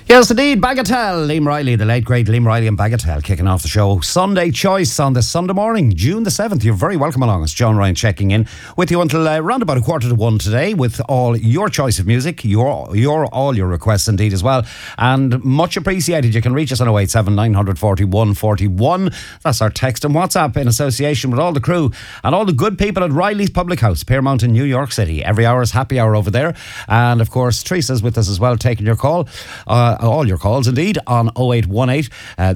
Yes, indeed. Bagatelle, Liam Riley, the late great Liam Riley and Bagatelle kicking off the show. Sunday Choice on this Sunday morning, June the 7th. You're very welcome along. It's John Ryan checking in with you until around about 1:45 today with all your choice of music, all your requests indeed as well. And much appreciated. You can reach us on 087 941 41. That's our text and WhatsApp in association with all the crew and all the good people at Riley's Public House, Piermont in New York City. Every hour is happy hour over there. And of course, Teresa's with us as well, taking your call. All your calls indeed on 0818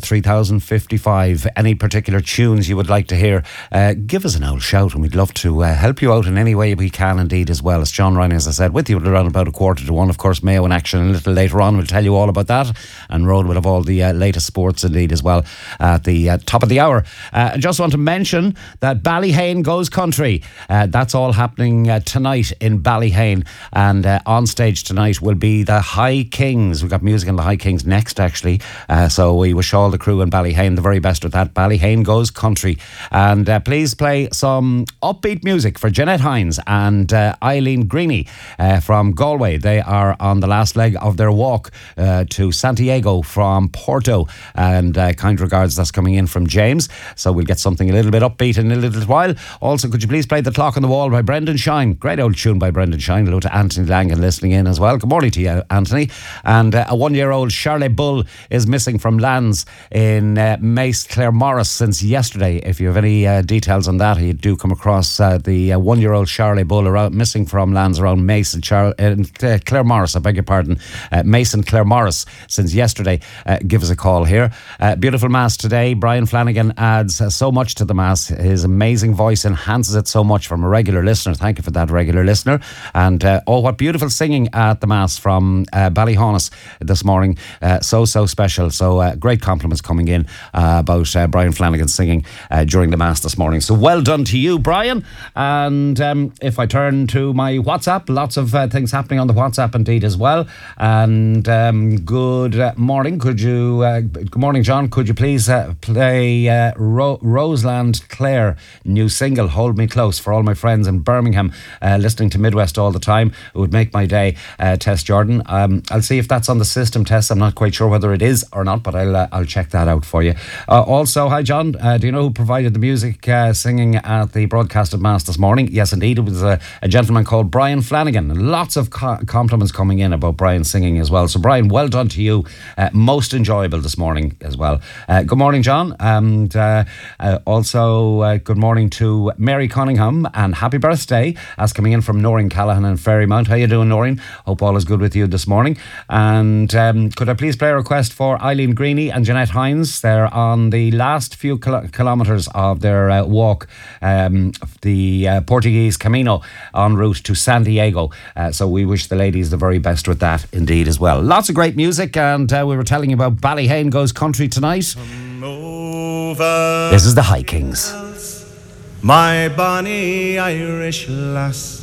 3055. Any particular tunes you would like to hear, give us an old shout and we'd love to help you out in any way we can indeed as well. It's John Ryan, as I said, with you around about 1:45. Of course, Mayo in action a little later on. We'll tell you all about that, and Road will have all the latest sports indeed as well at the top of the hour. I just want to mention that Ballyhane goes country. That's all happening tonight in Ballyhane, and on stage tonight will be the High Kings. We've got music on the High Kings next actually, so we wish all the crew in Ballyhane the very best with that. Ballyhane goes country, and please play some upbeat music for Jeanette Hines and Eileen Greeny from Galway. They are on the last leg of their walk to Santiago from Porto, and kind regards, that's coming in from James. So we'll get something a little bit upbeat in a little while. Also, could you please play The Clock on the Wall by Brendan Shine? Great old tune by Brendan Shine. Hello to Anthony Langan listening in as well. Good morning to you, Anthony. And a 1-year-old Charlie Bull is missing from lands in Mace, Claremorris since yesterday. If you have any details on that, you do come across the 1-year-old Charlie Bull missing from lands around Mace and Claremorris, I beg your pardon, Mace and Claremorris since yesterday. Give us a call here. Beautiful Mass today. Brian Flanagan adds so much to the Mass. His amazing voice enhances it so much from a regular listener. Thank you for that, regular listener. And what beautiful singing at the Mass from Ballyhonus this morning. So special. So great compliments coming in about Brian Flanagan singing during the Mass this morning. So well done to you, Brian. And if I turn to my WhatsApp, lots of things happening on the WhatsApp indeed as well. And good morning. Good morning, John. Could you please play Roseland Clare new single, Hold Me Close, for all my friends in Birmingham listening to Midwest all the time? It would make my day. Tess Jordan. I'll see if that's on the system, Tess. I'm not quite sure whether it is or not, but I'll check that out for you. Also, hi John, do you know who provided the music singing at the broadcast of Mass this morning? Yes, indeed, it was a gentleman called Brian Flanagan. Lots of compliments coming in about Brian singing as well. So Brian, well done to you. Most enjoyable this morning as well. Good morning, John, and also good morning to Mary Cunningham, and happy birthday as coming in from Noreen Callahan and Ferrymount. How you doing, Noreen? Hope all is good with you this morning. And could I please play a request for Eileen Greeny and Jeanette Hines? They're on the last few kilometres of their walk, the Portuguese Camino en route to Santiago. So we wish the ladies the very best with that indeed as well. Lots of great music, and we were telling you about Ballyhane goes country tonight. This is the High Kings. My bonny Irish lass,